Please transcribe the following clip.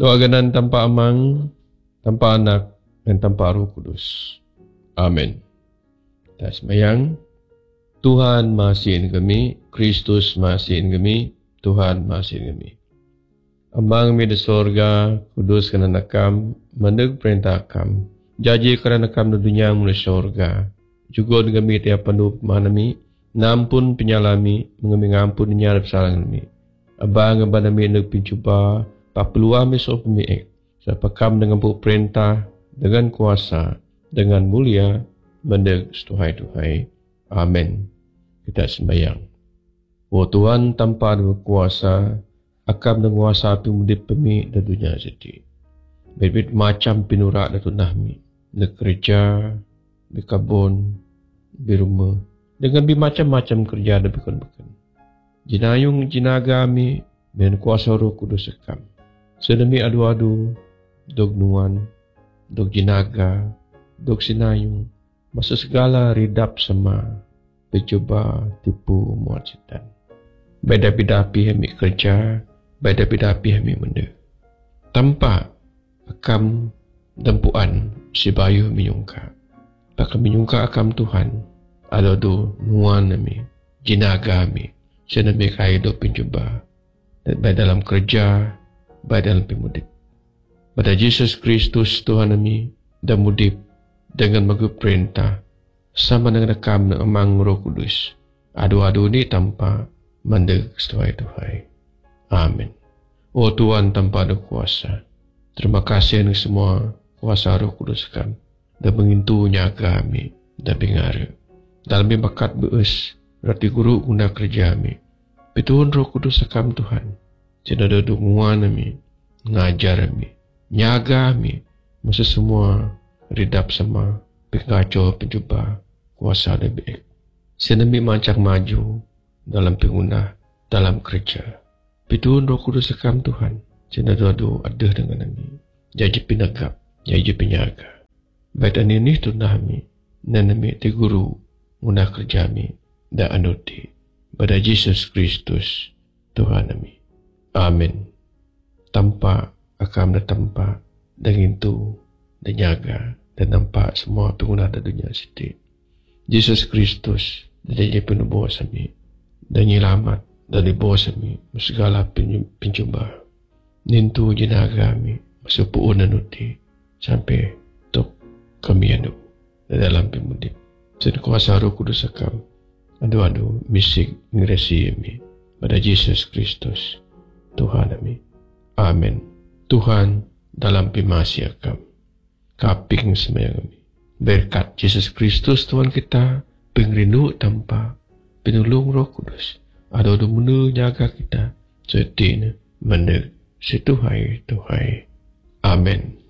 Doa tanpa amang, tanpa anak, dan tanpa Roh Kudus. Amin. Kita sembahyang. Tuhan masihin kami, Kristus masihin kami, Tuhan masihin kami. Amang mi di sorga, kudus kana nakam, mandeg perintah kam. Jaji kana nakam di dunia mula sorga. Jugon kami tiap pandu manami, nampun penyalami, mengambil ngampun nyarap salang kami. Abang abanami neg pincuba, papelua mi so pemiik. Sapakam dengan perintah, dengan kuasa, dengan mulia, mandeg setuhai-tuhai. Amin. Kita sembahyang. Oh Tuhan, tanpa ada kuasa, akan menguasa api mudip pemi dan dunia jadi. Berbit macam pinurak dan tunahmi. Nak kerja, berkabun, berumah. Dengan macam-macam kerja dan bukan-bukan. Jinayung jinaga mi, dengan kuasa Roh Kudus sekam. Sedemi adu-adu, dog nuan, dog jinaga, dog sinayung. Masa segala ridap sama. Bercuba tipu muat setan. Beda-beda api kami kerja, beda-beda api kami benda. Tanpa akam dampuan si bayu menyungka. Pakai menyungka akam Tuhan. Ada do nuan kami, jinaga kami. Senami kaya do pencuba. Dan baik dalam kerja, baik dalam pemudip. Pada Yesus Kristus Tuhan kami, dan mudip dengan mengup perintah. Sama dengan rekam na amang Roh Kudus. Adu-adu ni tanpa mandeg setuhai-tuhai. Amin. Oh Tuhan tanpa ada kuasa. Terima kasih dengan semua kuasa Roh Kudus kami. Dan mengintunya kami. Dan bingara. Dalam bakat beus. Berarti guru guna kerja kami. Pituhun Roh Kudus kami Tuhan. Cina ada dukungan kami. Ngajar kami. Nyaga kami. Masa semua ridap sama. Pengacau pencuba kuasa lebih baik. Senami macam maju dalam pengguna, dalam kerja. Pituhun Roh Kudus sekam Tuhan. Senadu ada dengan kami. Jadi pinagap, jadi penyaga. Baik ini tunah kami. Nanami ti guru guna kerja kami. Dan anuti. Pada Yesus Kristus Tuhan kami. Amin. Tanpa akam dan tanpa dengan itu dan nyaga. Dan nampak semua pengguna di dunia siti. Yesus Kristus dan dia penuh bawah kami. Dan nyelamat dari bawah kami. Segala pencuba. Nintu jinaga kami. Masuk puunan uti. Sampai tok kami anu. Dalam pemudip. Dan kuasa Roh Kudus akam. Adu-adu misik ngeresi kami. Pada Yesus Kristus Tuhan kami. Amin. Tuhan dalam pemasi akam. Kaping semaya kami. Berkat Yesus Kristus Tuhan kita, pengrindu tanpa penolong Roh Kudus. Ada menu jaga kita. Setina meneg situhai Tuhai. Amin.